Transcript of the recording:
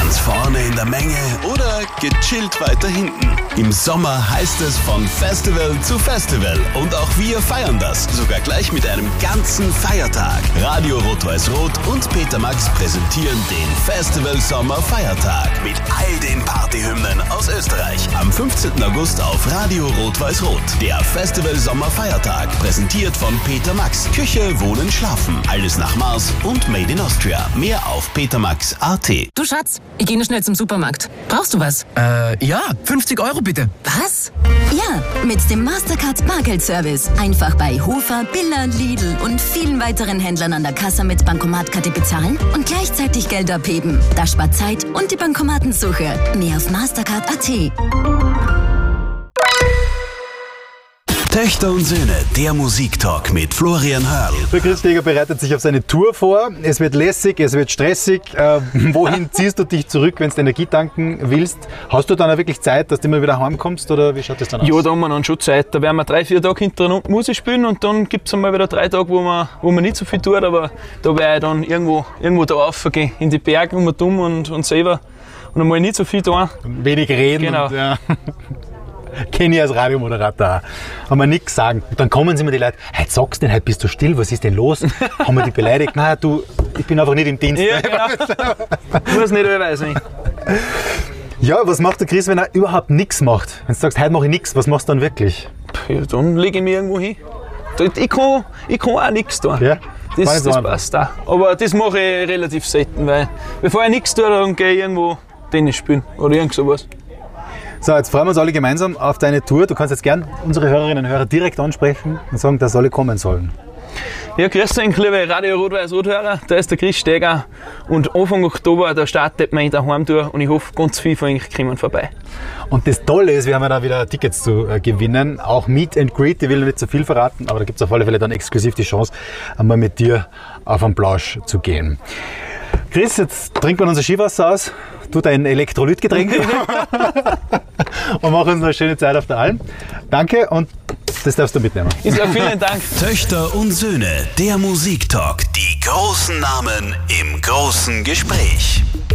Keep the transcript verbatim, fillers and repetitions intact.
Ganz vorne in der Menge oder gechillt weiter hinten. Im Sommer heißt es von Festival zu Festival und auch wir feiern das, sogar gleich mit einem ganzen Feiertag. Radio Rot-Weiß-Rot und Peter Max präsentieren den Festival Sommer Feiertag mit all den Partyhymnen aus Österreich. Am fünfzehnten August auf Radio Rot-Weiß-Rot. Der Festival Sommer Feiertag, präsentiert von Peter Max. Küche, Wohnen, Schlafen. Alles nach Maß und Made in Austria. Mehr auf petermax punkt a t. Du Schatz, ich gehe noch schnell zum Supermarkt. Brauchst du was? Äh, ja, fünfzig Euro bitte. Was? Ja, mit dem Mastercard Bargeldservice. Einfach bei Hofer, Billa, Lidl und vielen weiteren Händlern an der Kasse mit Bankomatkarte bezahlen und gleichzeitig Geld abheben. Das spart Zeit und die Bankomatensuche. Mehr auf mastercard punkt a t. Töchter und Söhne, der Musiktalk mit Florian Hörl. Der Chris Steger bereitet sich auf seine Tour vor. Es wird lässig, es wird stressig. Äh, wohin ziehst du dich zurück, wenn du Energie tanken willst? Hast du dann auch wirklich Zeit, dass du immer wieder heimkommst oder wie schaut das dann aus? Ja, da haben wir dann schon Zeit. Da werden wir drei, vier Tage hintereinander Musik spielen und dann gibt es einmal wieder drei Tage, wo man, wo man nicht so viel tut, aber da werde ich dann irgendwo, irgendwo da raufgehen, in die Berge um und um und, und selber und einmal nicht so viel da. Wenig reden. Genau. Und, ja. Kenne ich als Radiomoderator auch. Haben wir nichts sagen. Und dann kommen sie mir die Leute, heute sagst du denn, heute bist du still, was ist denn los? Haben wir die beleidigt? Nein, du, ich bin einfach nicht im Dienst. Ja, genau. Muss nicht allweil sein. Ja, was macht der Chris, wenn er überhaupt nichts macht? Wenn du sagst, heute mache ich nichts, was machst du dann wirklich? Ja, dann lege ich mich irgendwo hin. Ich kann, ich kann auch nichts tun. Ja? Das, das passt auch. Aber das mache ich relativ selten, weil bevor ich nichts tue, dann gehe ich irgendwo Tennis spielen oder irgend sowas. So, jetzt freuen wir uns alle gemeinsam auf deine Tour. Du kannst jetzt gern unsere Hörerinnen und Hörer direkt ansprechen und sagen, dass alle kommen sollen. Ja, grüß euch, liebe Radio Rot-Weiß-Rot-Hörer. Da ist der Chris Steger und Anfang Oktober da startet meine Heimtour und ich hoffe, ganz viele von euch kommen vorbei. Und das Tolle ist, wir haben ja da wieder Tickets zu äh, gewinnen, auch Meet and Greet, ich will nicht zu viel verraten, aber da gibt es auf alle Fälle dann exklusiv die Chance, einmal mit dir auf einen Plausch zu gehen. Chris, jetzt trinken wir unser Skiwasser aus, tu dein Elektrolytgetränk und mach uns eine schöne Zeit auf der Alm. Danke und das darfst du mitnehmen. Ich sage vielen Dank. Töchter und Söhne, der Musiktalk. Die großen Namen im großen Gespräch.